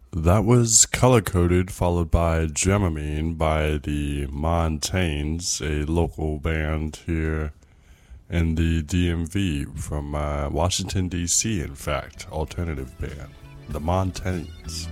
That was Color Coded, followed by Dramamine by the Montanes, a local band here in the DMV from Washington, D.C., in fact, alternative band. The Montanes.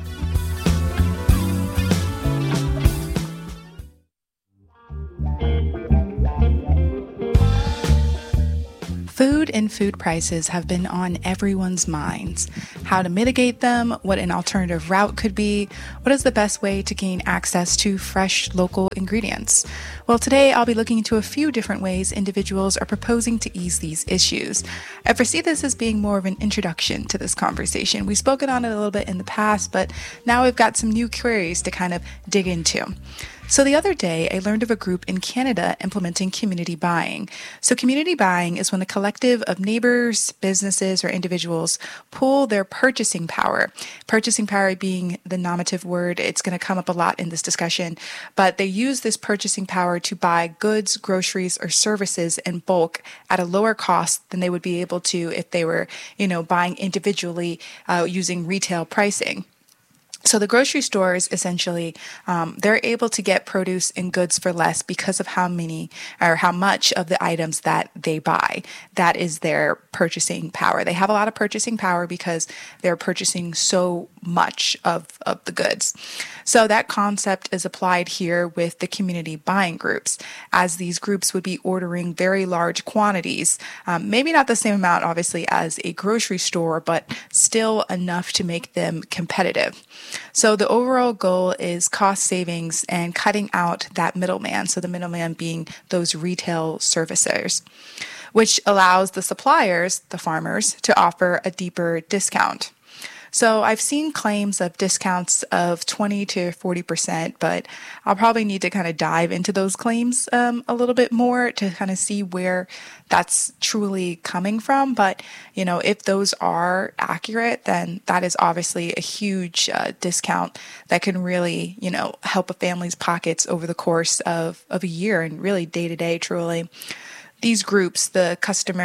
Food and food prices have been on everyone's minds. How to mitigate them, what an alternative route could be, what is the best way to gain access to fresh local ingredients. Well, today I'll be looking into a few different ways individuals are proposing to ease these issues. I foresee this as being more of an introduction to this conversation. We've spoken on it a little bit in the past, but now we've got some new queries to kind of dig into. So the other day, I learned of a group in Canada implementing community buying. So community buying is when a collective of neighbors, businesses, or individuals pool their purchasing power. Purchasing power being the nominative word, it's going to come up a lot in this discussion, but they use this purchasing power to buy goods, groceries, or services in bulk at a lower cost than they would be able to if they were, buying individually using retail pricing. So the grocery stores essentially, they're able to get produce and goods for less because of how many or how much of the items that they buy. That is their purchasing power. They have a lot of purchasing power because they're purchasing so much of the goods. So that concept is applied here with the community buying groups, as these groups would be ordering very large quantities, maybe not the same amount, obviously, as a grocery store, but still enough to make them competitive. So the overall goal is cost savings and cutting out that middleman. So the middleman being those retail servicers, which allows the suppliers, the farmers, to offer a deeper discount. So I've seen claims of discounts of 20 to 40%, but I'll probably need to kind of dive into those claims a little bit more to kind of see where that's truly coming from. But, if those are accurate, then that is obviously a huge discount that can really, help a family's pockets over the course of a year and really day to day, truly. These groups, the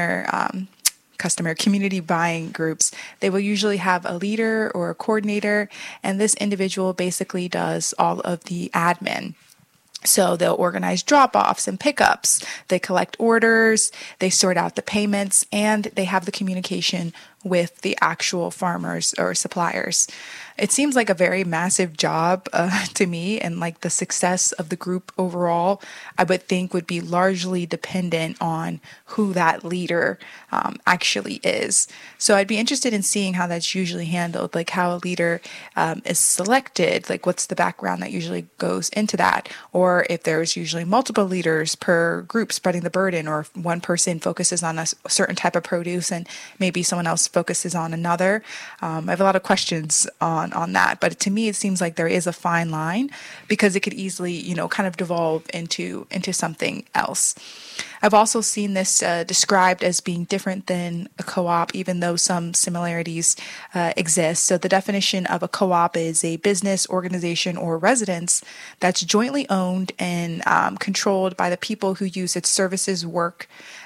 customer community buying groups, they will usually have a leader or a coordinator, and this individual basically does all of the admin. So they'll organize drop-offs and pickups, they collect orders, they sort out the payments, and they have the communication with the actual farmers or suppliers. It seems like a very massive job to me, and like the success of the group overall, I would think would be largely dependent on who that leader actually is. So I'd be interested in seeing how that's usually handled, like how a leader is selected, like what's the background that usually goes into that, or if there's usually multiple leaders per group spreading the burden, or if one person focuses on a certain type of produce and maybe someone else focuses on another. I have a lot of questions on that, but to me it seems like there is a fine line because it could easily, kind of devolve into something else. I've also seen this described as being different than a co-op, even though some similarities exist. So the definition of a co-op is a business, organization, or residence that's jointly owned and controlled by the people who use its services, work,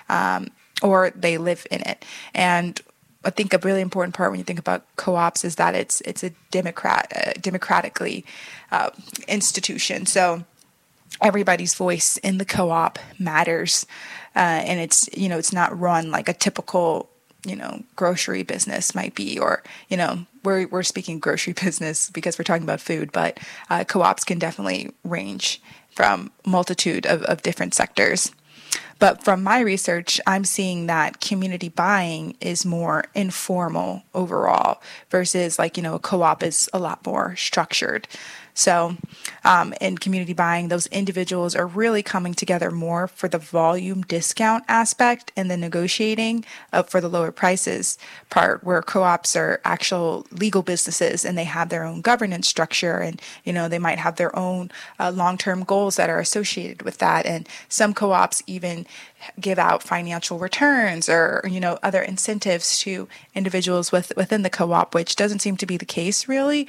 or they live in it. And I think a really important part when you think about co-ops is that it's a democratically institution. So everybody's voice in the co-op matters, and it's not run like a typical grocery business might be, or we're speaking grocery business because we're talking about food, but co-ops can definitely range from multitude of different sectors. But from my research, I'm seeing that community buying is more informal overall versus a co-op is a lot more structured. So in community buying, those individuals are really coming together more for the volume discount aspect and the negotiating for the lower prices part, where co-ops are actual legal businesses and they have their own governance structure, and they might have their own long-term goals that are associated with that. And some co-ops even give out financial returns or other incentives to individuals within the co-op, which doesn't seem to be the case really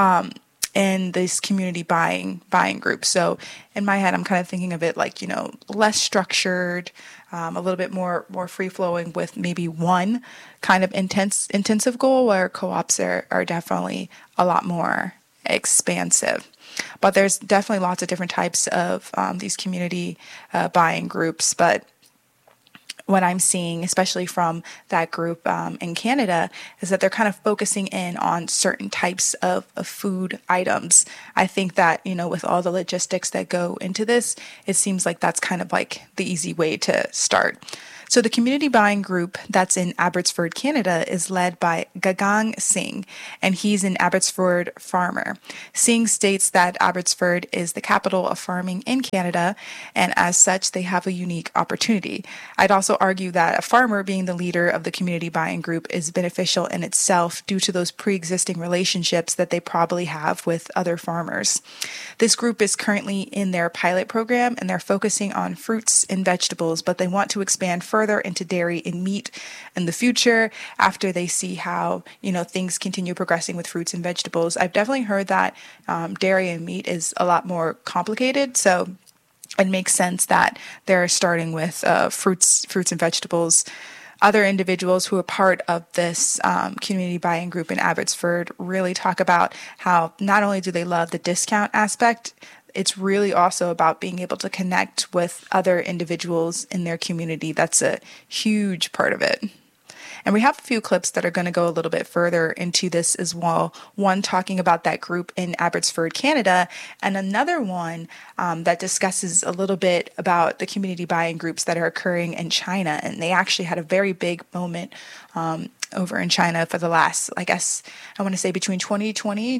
in this community buying group. So in my head, I'm kind of thinking of it like less structured, a little bit more free flowing, with maybe one kind of intensive goal, where co-ops are definitely a lot more expansive. But there's definitely lots of different types of these community buying groups. But what I'm seeing, especially from that group in Canada, is that they're kind of focusing in on certain types of food items. I think that, with all the logistics that go into this, it seems like that's kind of like the easy way to start. So the community buying group that's in Abbotsford, Canada, is led by Gagang Singh, and he's an Abbotsford farmer. Singh states that Abbotsford is the capital of farming in Canada, and as such, they have a unique opportunity. I'd also argue that a farmer being the leader of the community buying group is beneficial in itself due to those pre-existing relationships that they probably have with other farmers. This group is currently in their pilot program, and they're focusing on fruits and vegetables, but they want to expand further into dairy and meat in the future after they see how things continue progressing with fruits and vegetables. I've definitely heard that dairy and meat is a lot more complicated, so it makes sense that they're starting with fruits and vegetables. Other individuals who are part of this community buying group in Abbotsford really talk about how not only do they love the discount aspect, it's really also about being able to connect with other individuals in their community. That's a huge part of it. And we have a few clips that are going to go a little bit further into this as well. One talking about that group in Abbotsford, Canada, and another one that discusses a little bit about the community buying groups that are occurring in China. And they actually had a very big moment over in China for the last, I guess, I want to say between 2020,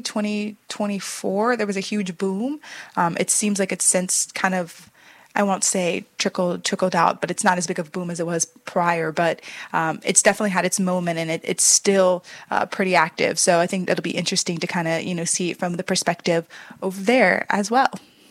2024, there was a huge boom. It seems like it's since kind of, I won't say trickled out, but it's not as big of a boom as it was prior, but it's definitely had its moment, and it's still pretty active. So I think that'll be interesting to kind of, see it from the perspective over there as well.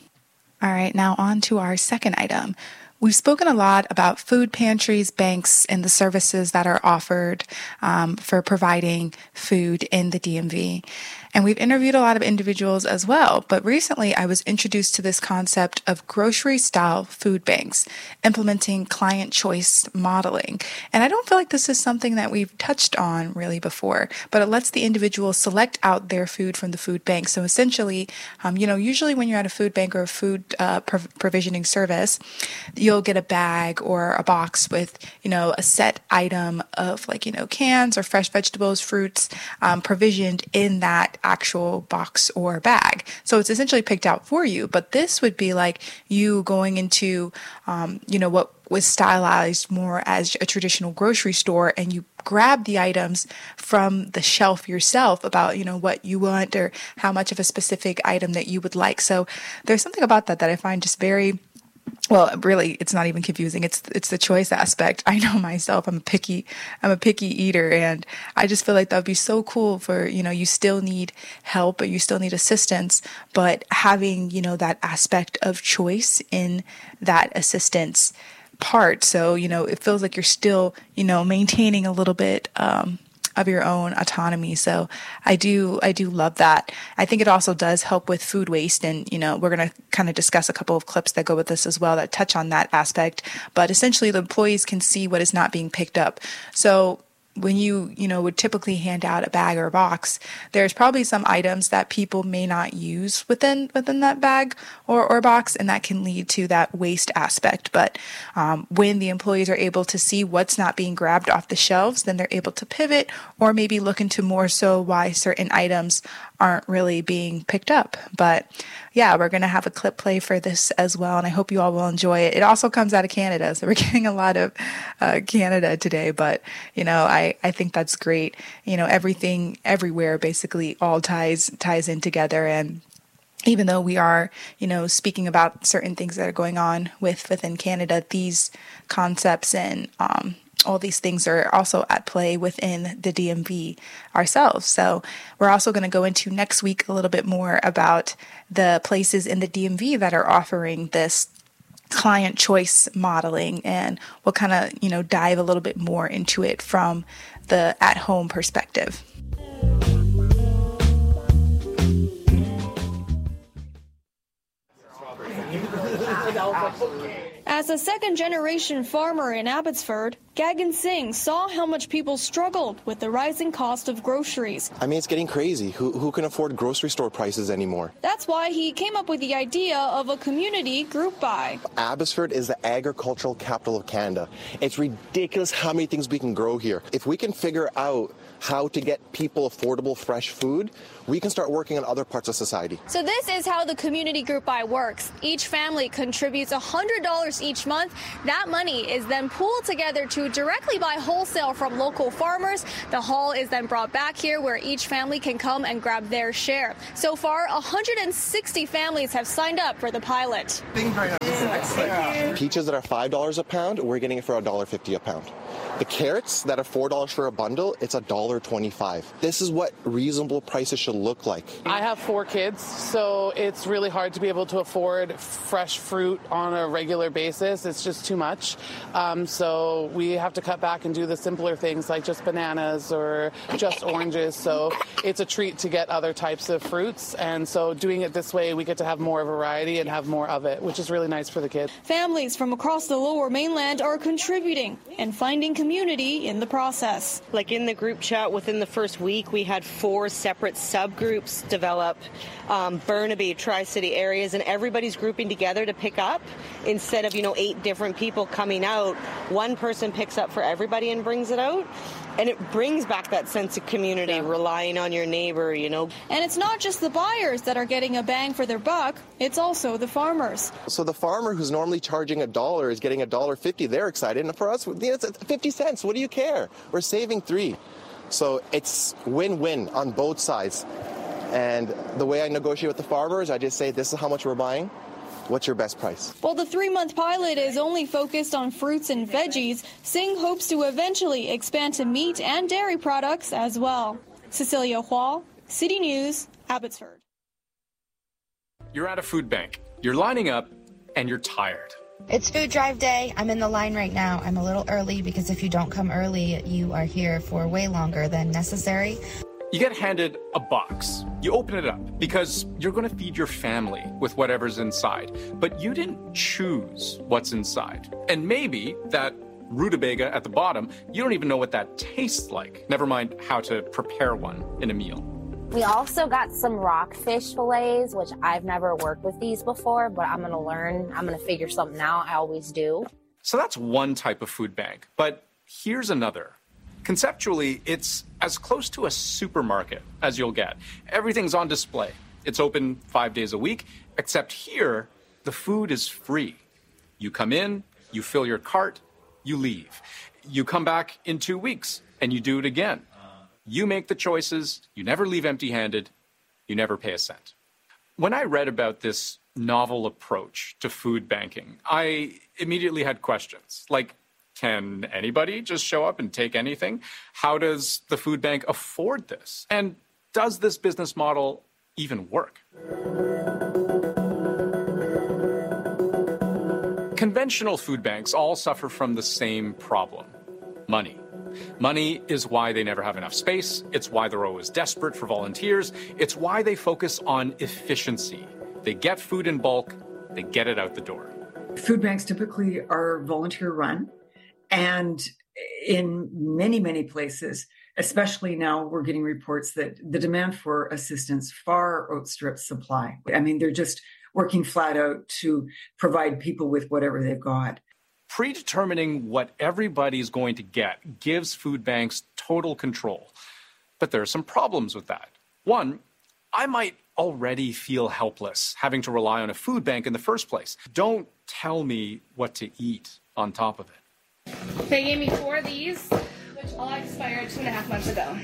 All right, now on to our second item. We've spoken a lot about food pantries, banks, and the services that are offered for providing food in the DMV. And we've interviewed a lot of individuals as well. But recently, I was introduced to this concept of grocery-style food banks, implementing client choice modeling. And I don't feel like this is something that we've touched on really before, but it lets the individual select out their food from the food bank. So essentially, usually when you're at a food bank or a food provisioning service, you'll get a bag or a box with, a set item of cans or fresh vegetables, fruits, provisioned in that actual box or bag. So it's essentially picked out for you. But this would be like you going into, what was stylized more as a traditional grocery store, and you grab the items from the shelf yourself about, what you want or how much of a specific item that you would like. So there's something about that I find just very, well, really, it's not even confusing. It's the choice aspect. I know myself. I'm a picky eater, and I just feel like that would be so cool for, you still need help, or you still need assistance, but having, that aspect of choice in that assistance part. So, it feels like you're still, maintaining a little bit, of your own autonomy. So I do love that. I think it also does help with food waste. And, we're going to kind of discuss a couple of clips that go with this as well that touch on that aspect. But essentially the employees can see what is not being picked up. So when you would typically hand out a bag or a box, there's probably some items that people may not use within that bag or box, and that can lead to that waste aspect. But when the employees are able to see what's not being grabbed off the shelves, then they're able to pivot or maybe look into more so why certain items aren't really being picked up. But yeah, we're going to have a clip play for this as well, and I hope you all will enjoy it. It also comes out of Canada, so we're getting a lot of Canada today, but I think that's great. Everything everywhere basically all ties in together. And even though we are, speaking about certain things that are going on within Canada, these concepts and all these things are also at play within the DMV ourselves. So we're also going to go into next week a little bit more about the places in the DMV that are offering this client choice modeling, and we'll kind of, dive a little bit more into it from the at-home perspective. As a second-generation farmer in Abbotsford, Gagan Singh saw how much people struggled with the rising cost of groceries. I mean, it's getting crazy. Who can afford grocery store prices anymore? That's why he came up with the idea of a community group buy. Abbotsford is the agricultural capital of Canada. It's ridiculous how many things we can grow here. If we can figure out how to get people affordable, fresh food, we can start working on other parts of society. So this is how the community group buy works. Each family contributes $100 each month. That money is then pooled together to directly buy wholesale from local farmers. The haul is then brought back here where each family can come and grab their share. So far, 160 families have signed up for the pilot. Peaches that are $5 a pound, we're getting it for $1.50 a pound. The carrots that are $4 for a bundle, it's $1.25. This is what reasonable prices should look like. I have 4 kids, so it's really hard to be able to afford fresh fruit on a regular basis. It's just too much. So we have to cut back and do the simpler things like just bananas or just oranges. So it's a treat to get other types of fruits. And so doing it this way, we get to have more variety and have more of it, which is really nice for the kids. Families from across the Lower Mainland are contributing and finding community in the process. Like in the group chat within the first week, we had 4 separate subgroups develop, Burnaby, Tri-City areas, and everybody's grouping together to pick up. Instead of, 8 different people coming out, one person picks up for everybody and brings it out. And it brings back that sense of community, relying on your neighbor, And it's not just the buyers that are getting a bang for their buck, it's also the farmers. So the farmer who's normally charging $1 is getting $1.50. They're excited. And for us, it's 50 cents. What do you care? We're saving 3. So it's win-win on both sides. And the way I negotiate with the farmers, I just say, this is how much we're buying. What's your best price? While the 3-month pilot is only focused on fruits and veggies, Singh hopes to eventually expand to meat and dairy products as well. Cecilia Hua, City News, Abbotsford. You're at a food bank. You're lining up, and you're tired. It's food drive day. I'm in the line right now. I'm a little early because if you don't come early, you are here for way longer than necessary. You get handed a box. You open it up because you're going to feed your family with whatever's inside. But you didn't choose what's inside. And maybe that rutabaga at the bottom, you don't even know what that tastes like. Never mind how to prepare one in a meal. We also got some rockfish fillets, which I've never worked with these before, but I'm going to learn. I'm going to figure something out. I always do. So that's one type of food bank. But here's another. Conceptually, it's as close to a supermarket as you'll get. Everything's on display. It's open 5 days a week, except here, the food is free. You come in, you fill your cart, you leave. You come back in 2 weeks, and you do it again. You make the choices, you never leave empty-handed, you never pay a cent. When I read about this novel approach to food banking, I immediately had questions, like, can anybody just show up and take anything? How does the food bank afford this? And does this business model even work? Conventional food banks all suffer from the same problem: money. Money is why they never have enough space. It's why they're always desperate for volunteers. It's why they focus on efficiency. They get food in bulk, they get it out the door. Food banks typically are volunteer run. And in many, many places, especially now, we're getting reports that the demand for assistance far outstrips supply. I mean, they're just working flat out to provide people with whatever they've got. Predetermining what everybody's going to get gives food banks total control. But there are some problems with that. One, I might already feel helpless having to rely on a food bank in the first place. Don't tell me what to eat on top of it. They gave me 4 of these, which all expired 2.5 months ago.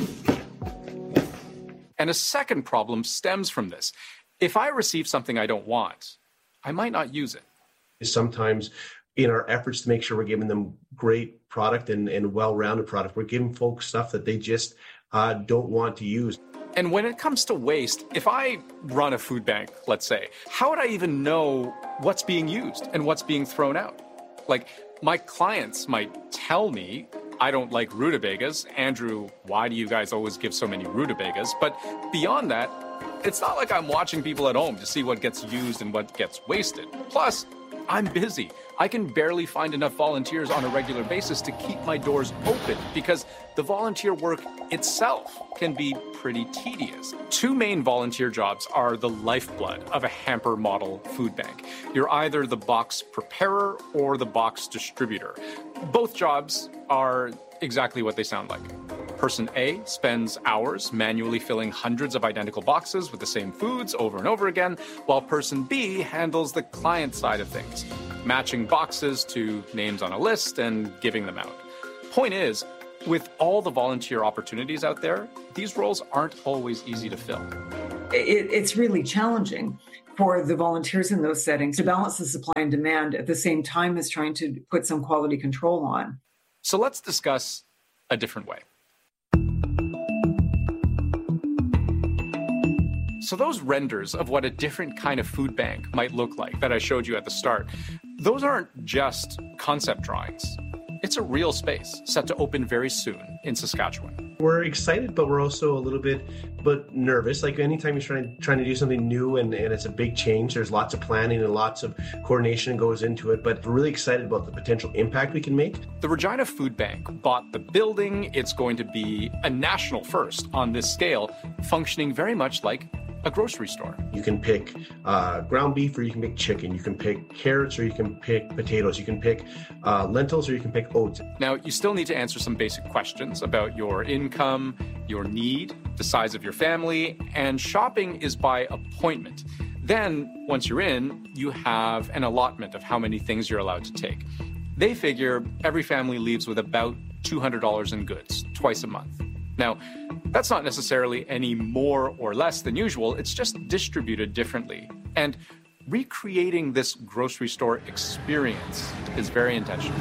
And a second problem stems from this. If I receive something I don't want, I might not use it. Sometimes in our efforts to make sure we're giving them great product and well-rounded product, we're giving folks stuff that they just don't want to use. And when it comes to waste, if I run a food bank, let's say, how would I even know what's being used and what's being thrown out? Like, my clients might tell me, I don't like rutabagas. Andrew, why do you guys always give so many rutabagas? But beyond that, it's not like I'm watching people at home to see what gets used and what gets wasted. Plus, I'm busy. I can barely find enough volunteers on a regular basis to keep my doors open because the volunteer work itself can be pretty tedious. Two main volunteer jobs are the lifeblood of a hamper model food bank. You're either the box preparer or the box distributor. Both jobs are exactly what they sound like. Person A spends hours manually filling hundreds of identical boxes with the same foods over and over again, while person B handles the client side of things, matching boxes to names on a list and giving them out. Point is, with all the volunteer opportunities out there, these roles aren't always easy to fill. It's really challenging for the volunteers in those settings to balance the supply and demand at the same time as trying to put some quality control on. So let's discuss a different way. So those renders of what a different kind of food bank might look like that I showed you at the start, those aren't just concept drawings. It's a real space set to open very soon in Saskatchewan. We're excited, but we're also a little bit nervous. Like anytime you're trying to do something new and it's a big change, there's lots of planning and lots of coordination goes into it. But we're really excited about the potential impact we can make. The Regina Food Bank bought the building. It's going to be a national first on this scale, functioning very much like a grocery store. You can pick ground beef or you can pick chicken. You can pick carrots or you can pick potatoes. You can pick lentils or you can pick oats. Now, you still need to answer some basic questions about your income, your need, the size of your family, and shopping is by appointment. Then, once you're in, you have an allotment of how many things you're allowed to take. They figure every family leaves with about $200 in goods twice a month. Now, that's not necessarily any more or less than usual, it's just distributed differently. And recreating this grocery store experience is very intentional.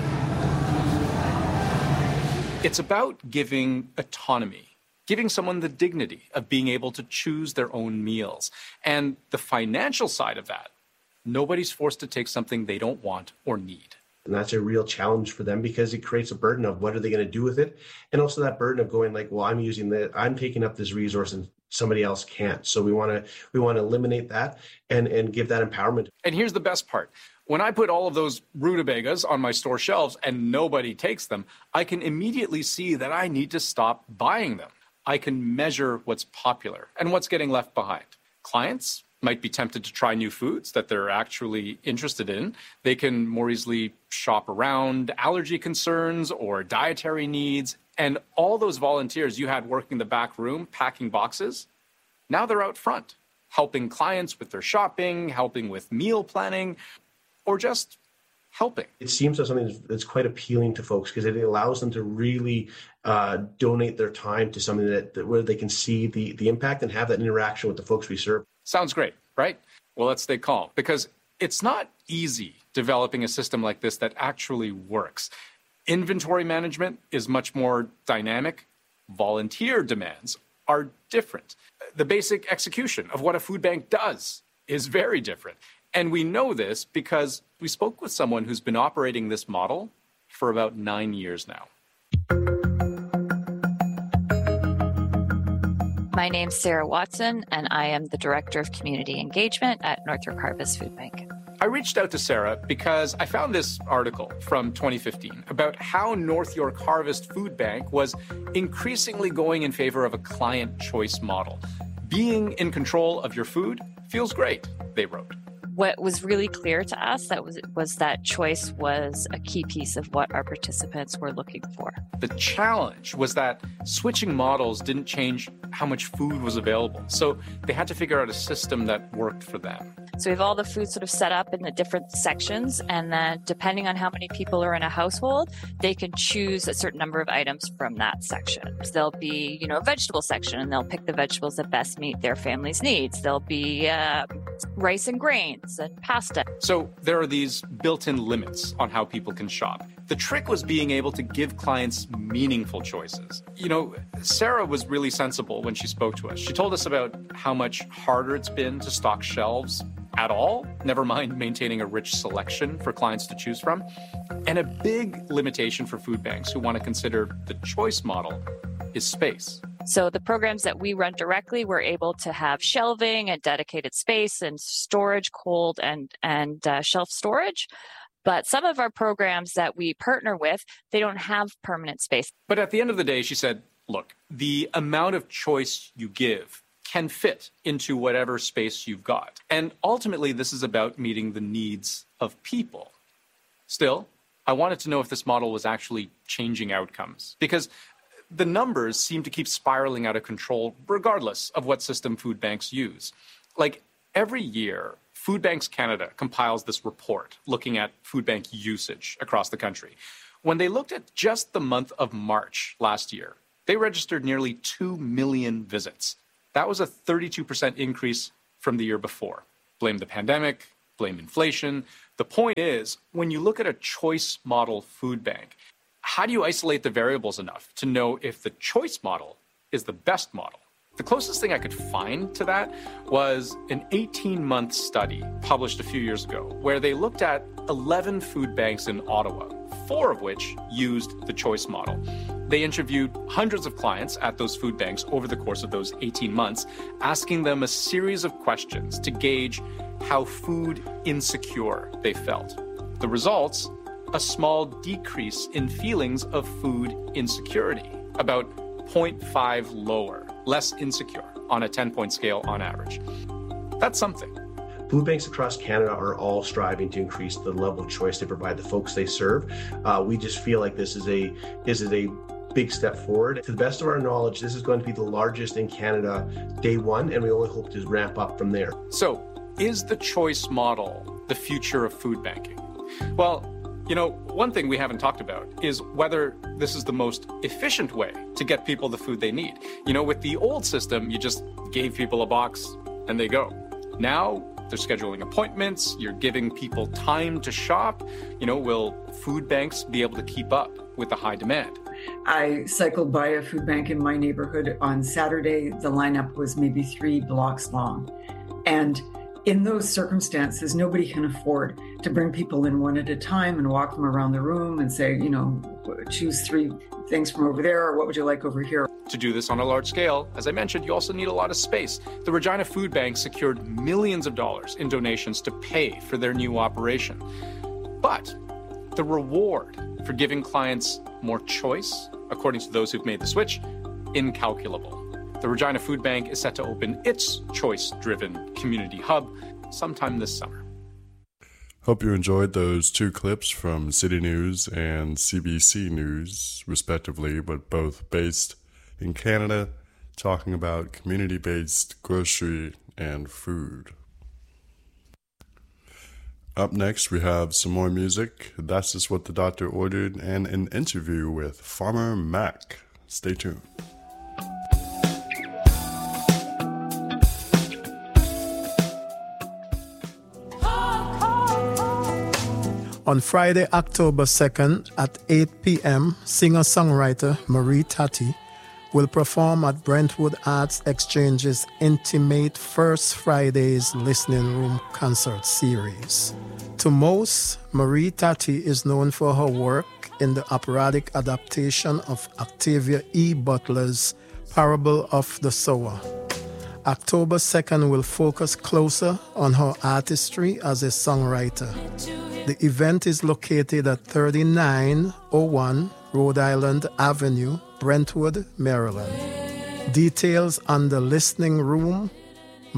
It's about giving autonomy, giving someone the dignity of being able to choose their own meals. And the financial side of that, nobody's forced to take something they don't want or need. And that's a real challenge for them because it creates a burden of what are they going to do with it? And also that burden of going like, well, I'm taking up this resource and somebody else can't. So we want to eliminate that and give that empowerment. And here's the best part. When I put all of those rutabagas on my store shelves and nobody takes them, I can immediately see that I need to stop buying them. I can measure what's popular and what's getting left behind. Clients might be tempted to try new foods that they're actually interested in. They can more easily shop around allergy concerns or dietary needs. And all those volunteers you had working the back room, packing boxes, now they're out front, helping clients with their shopping, helping with meal planning, or just helping. It seems like something that's quite appealing to folks because it allows them to really donate their time to something that where they can see the impact and have that interaction with the folks we serve. Sounds great, right? Well, let's stay calm because it's not easy developing a system like this that actually works. Inventory management is much more dynamic. Volunteer demands are different. The basic execution of what a food bank does is very different. And we know this because we spoke with someone who's been operating this model for about 9 years now. My name's Sarah Watson, and I am the Director of Community Engagement at North York Harvest Food Bank. I reached out to Sarah because I found this article from 2015 about how North York Harvest Food Bank was increasingly going in favor of a client choice model. Being in control of your food feels great, they wrote. What was really clear to us was that choice was a key piece of what our participants were looking for. The challenge was that switching models didn't change how much food was available. So they had to figure out a system that worked for them. So we have all the food sort of set up in the different sections, and then depending on how many people are in a household, they can choose a certain number of items from that section. So there'll be, a vegetable section, and they'll pick the vegetables that best meet their family's needs. There'll be rice and grains and pasta. So there are these built-in limits on how people can shop. The trick was being able to give clients meaningful choices. Sarah was really sensible when she spoke to us. She told us about how much harder it's been to stock shelves at all, never mind maintaining a rich selection for clients to choose from. And a big limitation for food banks who want to consider the choice model is space. So the programs that we run directly, we're able to have shelving and dedicated space and storage, cold and shelf storage. But some of our programs that we partner with, they don't have permanent space. But at the end of the day, she said, look, the amount of choice you give can fit into whatever space you've got. And ultimately, this is about meeting the needs of people. Still, I wanted to know if this model was actually changing outcomes, because the numbers seem to keep spiraling out of control regardless of what system food banks use. Like every year, Food Banks Canada compiles this report looking at food bank usage across the country. When they looked at just the month of March last year, they registered nearly 2 million visits. That was a 32% increase from the year before. Blame the pandemic, blame inflation. The point is, when you look at a choice model food bank, how do you isolate the variables enough to know if the choice model is the best model? The closest thing I could find to that was an 18-month study published a few years ago where they looked at 11 food banks in Ottawa, 4 of which used the choice model. They interviewed hundreds of clients at those food banks over the course of those 18 months, asking them a series of questions to gauge how food insecure they felt. The results, a small decrease in feelings of food insecurity, about 0.5 lower, less insecure on a 10-point scale on average. That's something. Food banks across Canada are all striving to increase the level of choice they provide the folks they serve. We just feel like this is a big step forward. To the best of our knowledge, this is going to be the largest in Canada day one, and we only hope to ramp up from there. So, is the choice model the future of food banking? Well, you know, one thing we haven't talked about is whether this is the most efficient way to get people the food they need. You know, with the old system, you just gave people a box and they go. Now, they're scheduling appointments, you're giving people time to shop. You know, will food banks be able to keep up with the high demand? I cycled by a food bank in my neighborhood on Saturday. The lineup was maybe 3 blocks long. And in those circumstances, nobody can afford to bring people in one at a time and walk them around the room and say, you know, choose 3 things from over there, or what would you like over here? To do this on a large scale, as I mentioned, you also need a lot of space. The Regina Food Bank secured millions of dollars in donations to pay for their new operation. But the reward for giving clients more choice, according to those who've made the switch, incalculable. The Regina Food Bank is set to open its choice-driven community hub sometime this summer. Hope you enjoyed those 2 clips from City News and CBC News, respectively, but both based in Canada, talking about community-based grocery and food. Up next, we have some more music. That's Just What the Doctor Ordered, and an interview with Farmer Mac. Stay tuned. On Friday, October 2nd at 8 p.m., singer-songwriter Marie Tati will perform at Brentwood Arts Exchange's Intimate First Friday's Listening Room Concert Series. To most, Marie Tati is known for her work in the operatic adaptation of Octavia E. Butler's Parable of the Sower. October 2nd will focus closer on her artistry as a songwriter. The event is located at 3901 Rhode Island Avenue, Brentwood, Maryland. Details on the Listening Room